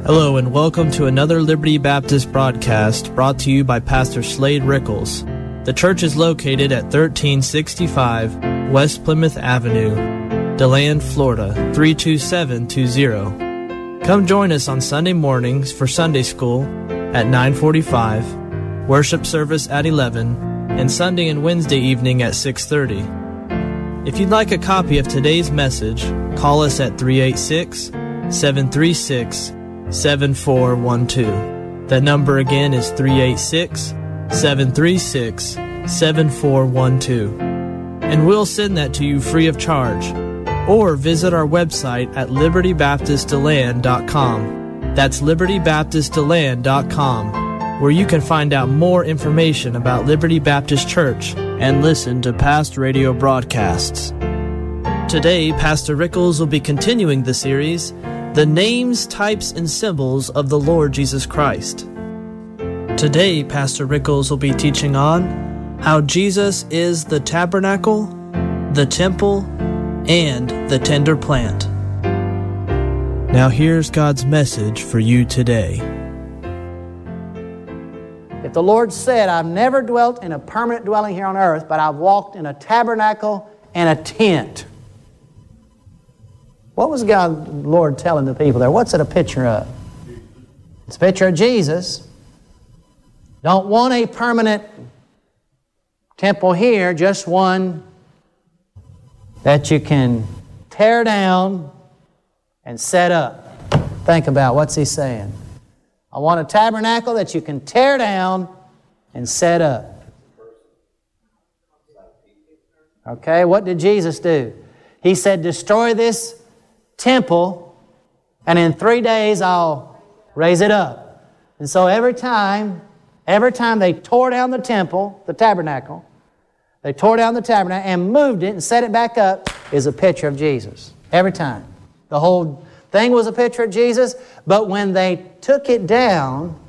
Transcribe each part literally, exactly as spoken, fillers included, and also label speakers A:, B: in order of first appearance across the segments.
A: Hello and welcome to another Liberty Baptist broadcast brought to you by Pastor Slade Rickles. The church is located at thirteen sixty-five West Plymouth Avenue, DeLand, Florida, three two seven two zero. Come join us on Sunday mornings for Sunday school at nine forty-five, worship service at eleven, and Sunday and Wednesday evening at six thirty. If you'd like a copy of today's message, call us at three eight six, seven three six, seven four one two. That number again is three eight six, seven three six, seven four one two. And we'll send that to you free of charge. Or visit our website at liberty baptist deland dot com. That's liberty baptist deland dot com, where you can find out more information about Liberty Baptist Church and listen to past radio broadcasts. Today, Pastor Rickles will be continuing the series, The Names, Types, and Symbols of the Lord Jesus Christ. Today, Pastor Rickles will be teaching on how Jesus is the tabernacle, the temple, and the tender plant. Now here's God's message for you today.
B: If the Lord said, I've never dwelt in a permanent dwelling here on earth, but I've walked in a tabernacle and a tent. What was God, the Lord, telling the people there? What's it a picture of? It's a picture of Jesus. Don't want a permanent temple here, just one that you can tear down and set up. Think about what's He saying. I want a tabernacle that you can tear down and set up. Okay, what did Jesus do? He said, destroy this temple, and in three days I'll raise it up. And so every time, every time they tore down the temple, the tabernacle, they tore down the tabernacle and moved it and set it back up, is a picture of Jesus. Every time. The whole thing was a picture of Jesus, but when they took it down,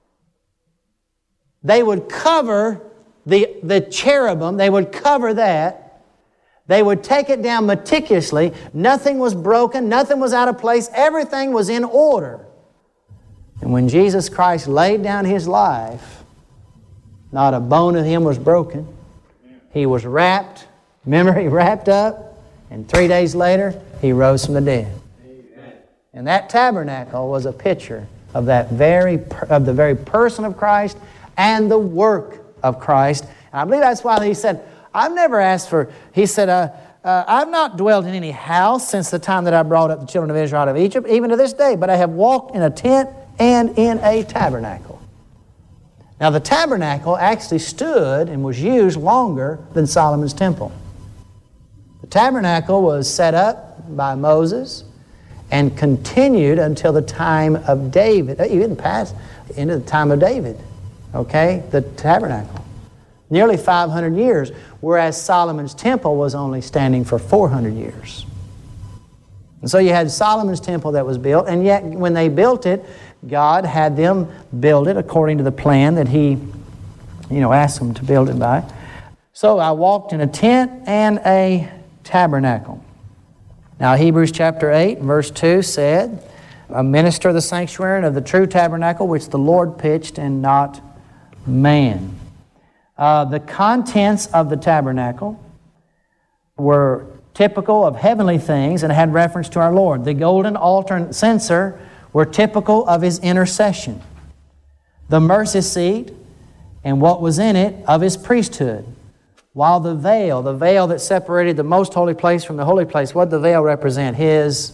B: they would cover the, the cherubim, they would cover that. They would take it down meticulously. Nothing was broken, nothing was out of place, everything was in order. And when Jesus Christ laid down His life, not a bone of Him was broken. He was wrapped, remember, He wrapped up, and three days later, He rose from the dead. Amen. And that tabernacle was a picture of that very of the very person of Christ and the work of Christ. And I believe that's why He said, I've never asked for, He said, uh, uh, I've not dwelt in any house since the time that I brought up the children of Israel out of Egypt, even to this day, but I have walked in a tent and in a tabernacle. Now the tabernacle actually stood and was used longer than Solomon's temple. The tabernacle was set up by Moses and continued until the time of David. Even past into the time of David, okay, the tabernacle. Nearly five hundred years, whereas Solomon's temple was only standing for four hundred years. And so you had Solomon's temple that was built, and yet when they built it, God had them build it according to the plan that He, you know, asked them to build it by. So I walked in a tent and a tabernacle. Now Hebrews chapter eight, verse two said, a minister of the sanctuary and of the true tabernacle which the Lord pitched and not man. Uh, the contents of the tabernacle were typical of heavenly things and had reference to our Lord. The golden altar and censer were typical of His intercession. The mercy seat and what was in it of His priesthood. While the veil, the veil that separated the most holy place from the holy place, what did the veil represent? His...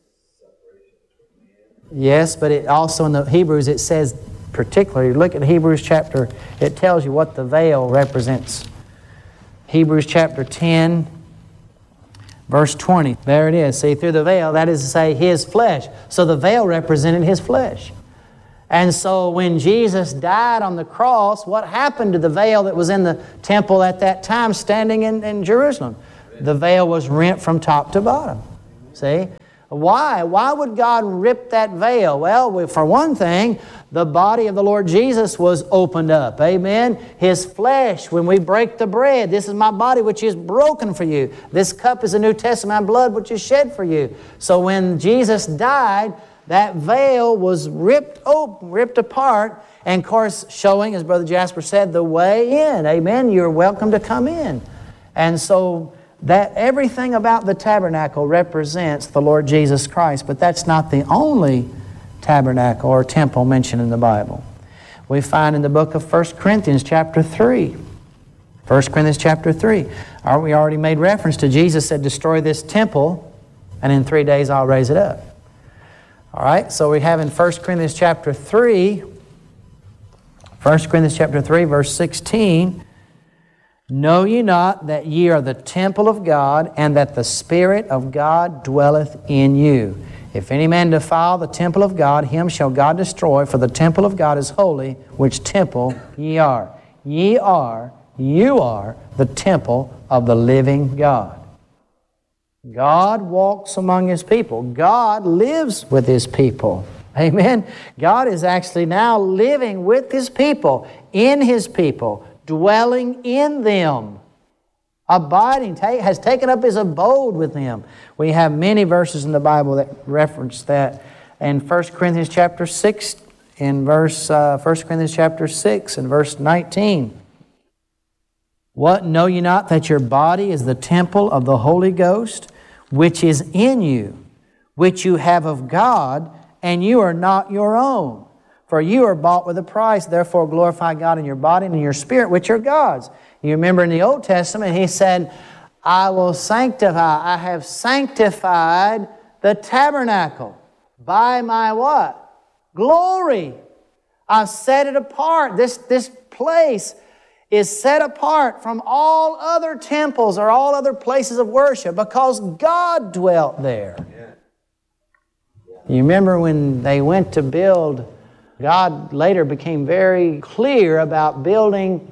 B: Yes, but it also in the Hebrews it says particularly, look at Hebrews chapter, it tells you what the veil represents. Hebrews chapter ten, verse twenty. There it is. See, through the veil, that is to say, His flesh. So the veil represented His flesh. And so when Jesus died on the cross, what happened to the veil that was in the temple at that time standing in, in Jerusalem? The veil was rent from top to bottom. See? Why? Why would God rip that veil? Well, for one thing, the body of the Lord Jesus was opened up. Amen? His flesh, when we break the bread, this is my body which is broken for you. This cup is the New Testament blood which is shed for you. So when Jesus died, that veil was ripped open, ripped apart, and of course showing, as Brother Jasper said, the way in. Amen. You're welcome to come in. And so that everything about the tabernacle represents the Lord Jesus Christ, but that's not the only tabernacle or temple mentioned in the Bible. We find in the book of First Corinthians chapter three. First Corinthians chapter three. We already made reference to Jesus said, destroy this temple, and in three days I'll raise it up. All right, so we have in First Corinthians chapter three, First Corinthians chapter three, verse sixteen, know ye not that ye are the temple of God, and that the Spirit of God dwelleth in you? If any man defile the temple of God, him shall God destroy, for the temple of God is holy, which temple ye are. Ye are, you are the temple of the living God. God walks among His people. God lives with His people. Amen. God is actually now living with His people, in His people, dwelling in them, abiding, has taken up His abode with them. We have many verses in the Bible that reference that. In First Corinthians chapter six, in verse uh, First Corinthians chapter six, and verse nineteen. What, know ye not that your body is the temple of the Holy Ghost, which is in you, which you have of God, and you are not your own? For you are bought with a price, therefore glorify God in your body and in your spirit, which are God's. You remember in the Old Testament, He said, I will sanctify, I have sanctified the tabernacle by my what? Glory. I've set it apart. This, this place is set apart from all other temples or all other places of worship because God dwelt there. You remember when they went to build, God later became very clear about building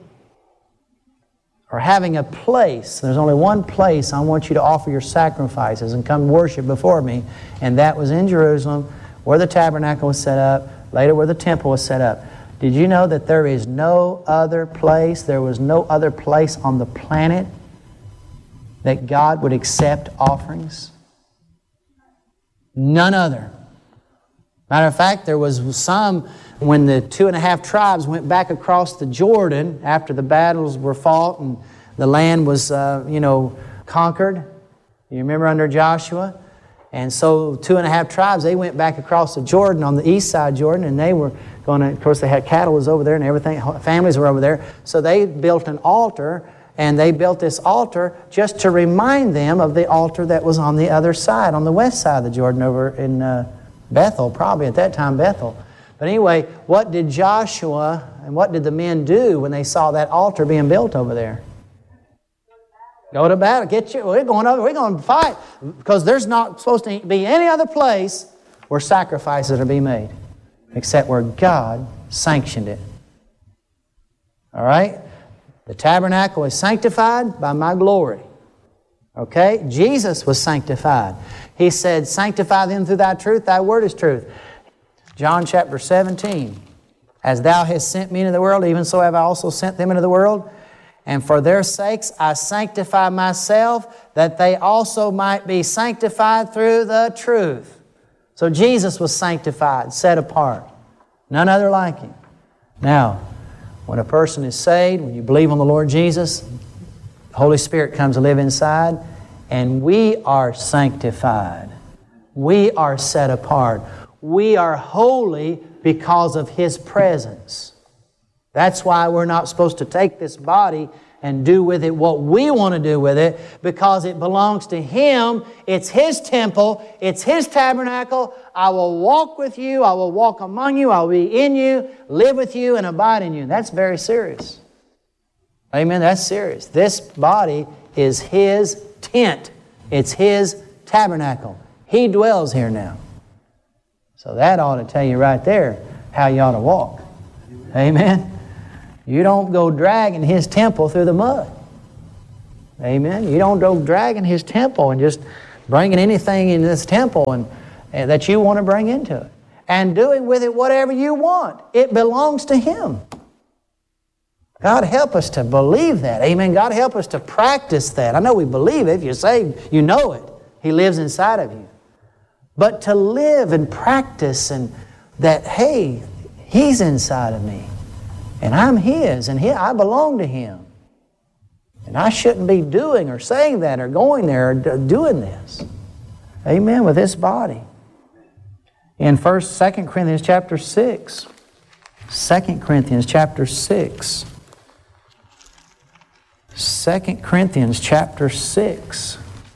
B: or having a place. There's only one place I want you to offer your sacrifices and come worship before me, and that was in Jerusalem, where the tabernacle was set up, later where the temple was set up. Did you know that there is no other place, there was no other place on the planet that God would accept offerings? None other. Matter of fact, there was some, when the two and a half tribes went back across the Jordan after the battles were fought and the land was, uh, you know, conquered. You remember under Joshua? And so two and a half tribes, they went back across the Jordan on the east side of Jordan, and they were going to, of course they had cattle was over there and everything, families were over there. So they built an altar, and they built this altar just to remind them of the altar that was on the other side, on the west side of the Jordan over in uh, Bethel, probably at that time Bethel. But anyway, what did Joshua and what did the men do when they saw that altar being built over there? Go to battle. Get you. We're going over. We're going to fight because there's not supposed to be any other place where sacrifices are being made, except where God sanctioned it. All right. The tabernacle is sanctified by my glory. Okay. Jesus was sanctified. He said, "Sanctify them through Thy truth. Thy word is truth." John chapter seventeen. As Thou hast sent me into the world, even so have I also sent them into the world. And for their sakes I sanctify myself, that they also might be sanctified through the truth. So Jesus was sanctified, set apart. None other like Him. Now, when a person is saved, when you believe on the Lord Jesus, the Holy Spirit comes to live inside, and we are sanctified. We are set apart. We are holy because of His presence. That's why we're not supposed to take this body and do with it what we want to do with it, because it belongs to Him. It's His temple. It's His tabernacle. I will walk with you. I will walk among you. I will be in you, live with you, and abide in you. That's very serious. Amen. That's serious. This body is His tent. It's His tabernacle. He dwells here now. So that ought to tell you right there how you ought to walk. Amen. You don't go dragging His temple through the mud. Amen. You don't go dragging His temple and just bringing anything in this temple and, and that you want to bring into it. And doing with it whatever you want. It belongs to Him. God help us to believe that. Amen. God help us to practice that. I know we believe it. If you're saved, you know it. He lives inside of you. but to live and practice and that, hey, He's inside of me and I'm His and he, I belong to Him. And I shouldn't be doing or saying that or going there or doing this. Amen, with this body. In First, Second Corinthians chapter six. Second Corinthians chapter six. Second Corinthians chapter six.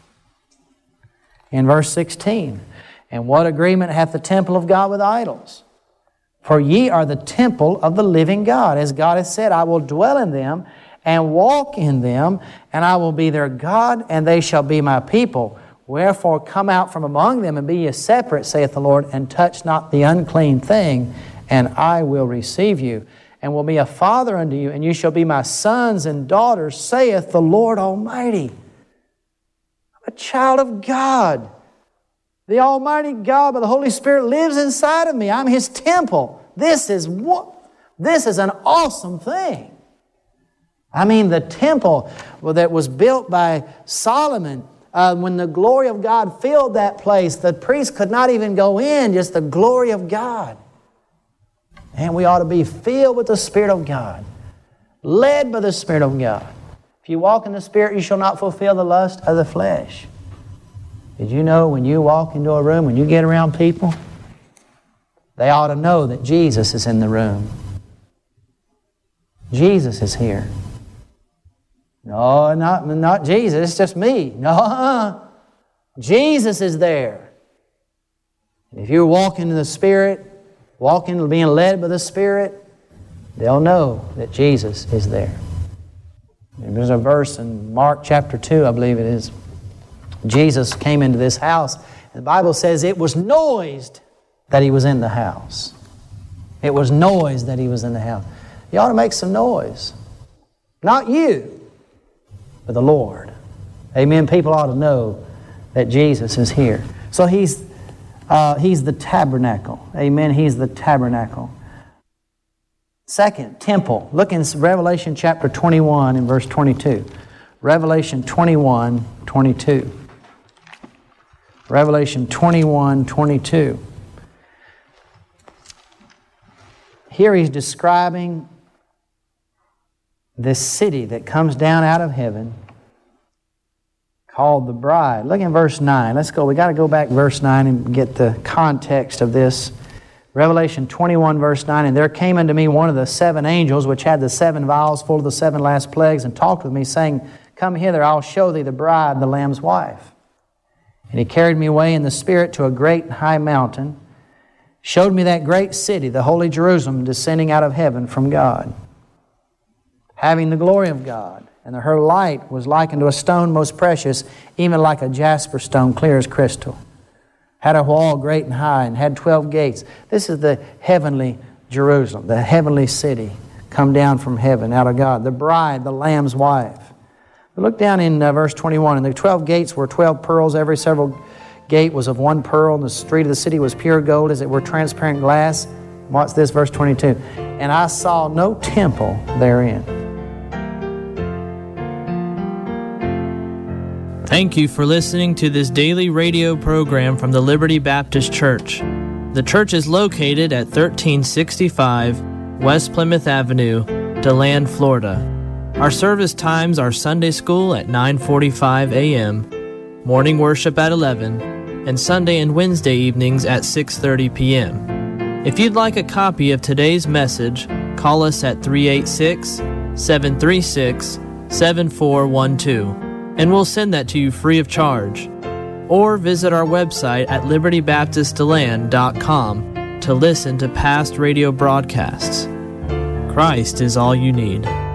B: In verse sixteen. And what agreement hath the temple of God with idols? For ye are the temple of the living God. As God hath said, I will dwell in them and walk in them, and I will be their God, and they shall be my people. Wherefore come out from among them, and be ye separate, saith the Lord, and touch not the unclean thing, and I will receive you, and will be a father unto you, and you shall be my sons and daughters, saith the Lord Almighty. I'm a child of God. The Almighty God by the Holy Spirit lives inside of me. I'm His temple. This is what, this is an awesome thing. I mean, the temple that was built by Solomon, uh, when the glory of God filled that place, the priest could not even go in, just the glory of God. And we ought to be filled with the Spirit of God, led by the Spirit of God. If you walk in the Spirit, you shall not fulfill the lust of the flesh. Did you know when you walk into a room, when you get around people, they ought to know that Jesus is in the room. Jesus is here. No, not, not Jesus, it's just me. No, Jesus is there. If you're walking in the Spirit, walking, being led by the Spirit, they'll know that Jesus is there. There's a verse in Mark chapter two, I believe it is. Jesus came into this house, and the Bible says it was noised that He was in the house. It was noised that He was in the house. You ought to make some noise. Not you, but the Lord. Amen. People ought to know that Jesus is here. So He's uh, He's the tabernacle. Amen. He's the tabernacle. Second, temple. Look in Revelation chapter twenty-one and verse twenty-two. Revelation twenty-one, twenty-two. Revelation twenty-one, twenty-two. Here He's describing this city that comes down out of heaven called the bride. Look in verse nine. Let's go. We got to go back verse nine and get the context of this. Revelation twenty-one, verse nine. And there came unto me one of the seven angels, which had the seven vials full of the seven last plagues, and talked with me, saying, Come hither, I'll show thee the bride, the Lamb's wife. And he carried me away in the Spirit to a great and high mountain, showed me that great city, the holy Jerusalem, descending out of heaven from God, having the glory of God. And her light was like unto a stone most precious, even like a jasper stone, clear as crystal. Had a wall great and high, and had twelve gates. This is the heavenly Jerusalem, the heavenly city, come down from heaven, out of God. The bride, the Lamb's wife. But look down in uh, verse twenty-one. And the twelve gates were twelve pearls. Every several gate was of one pearl. And the street of the city was pure gold, as it were transparent glass. Watch this, verse twenty-two. And I saw no temple therein.
A: Thank you for listening to this daily radio program from the Liberty Baptist Church. The church is located at thirteen sixty-five West Plymouth Avenue, DeLand, Florida. Our service times are Sunday school at nine forty-five a.m., morning worship at eleven, and Sunday and Wednesday evenings at six thirty p.m. If you'd like a copy of today's message, call us at three eight six, seven three six, seven four one two, and we'll send that to you free of charge. Or visit our website at liberty baptist deland dot com to listen to past radio broadcasts. Christ is all you need.